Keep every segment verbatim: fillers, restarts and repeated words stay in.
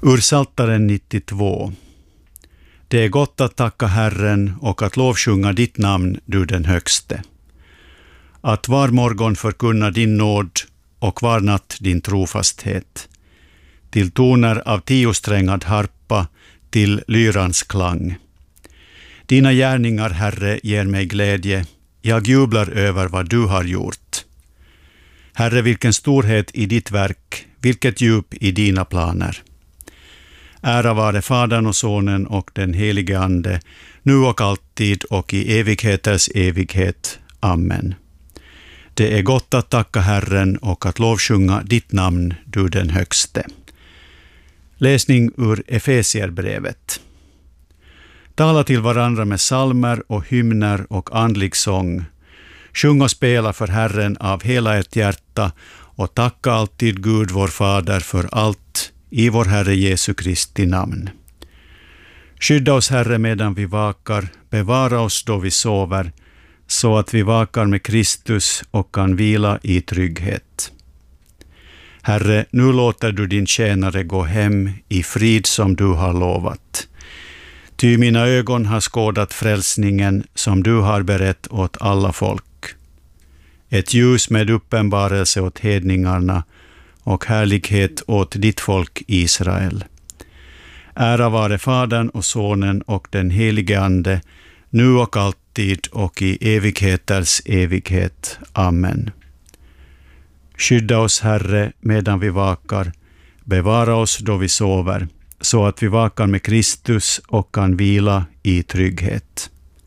Ur Psaltaren nittiotvå. Det är gott att tacka Herren och att lovsjunga ditt namn, du den högste. Att var morgon förkunna din nåd och var natt din trofasthet. Till toner av tiosträngad harpa, till lyrans klang. Dina gärningar, Herre, ger mig glädje. Jag jublar över vad du har gjort. Herre, vilken storhet i ditt verk, vilket djup i dina planer. Ära vare Fadern och Sonen och den helige Ande, nu och alltid och i evigheters evighet. Amen. Det är gott att tacka Herren och att lovsjunga ditt namn, du den högste. Läsning ur Efesierbrevet. Tala till varandra med psalmer och hymner och andlig sång. Sjung och spela för Herren av hela ert hjärta och tacka alltid Gud vår Fader för allt i vår Herre Jesu Kristi namn. Skydda oss, Herre, medan vi vakar, bevara oss då vi sover, så att vi vakar med Kristus och kan vila i trygghet. Herre, nu låter du din tjänare gå hem i frid som du har lovat. Ty mina ögon har skådat frälsningen som du har berett åt alla folk. Ett ljus med uppenbarelse åt hedningarna och härlighet åt ditt folk Israel. Ära vare Fadern och Sonen och den helige Ande, nu och alltid och i evigheters evighet. Amen. Skydda oss, Herre, medan vi vakar, bevara oss då vi sover, så att vi vakar med Kristus och kan vila i trygghet.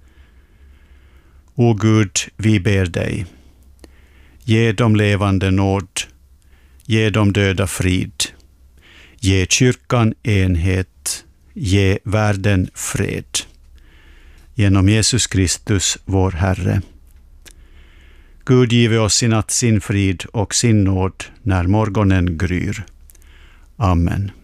O Gud, vi ber dig. Ge dem levande nåd, ge dem döda frid, ge kyrkan enhet, ge världen fred. Genom Jesus Kristus, vår Herre. Gud give oss i natt sin frid och sin nåd när morgonen gryr. Amen.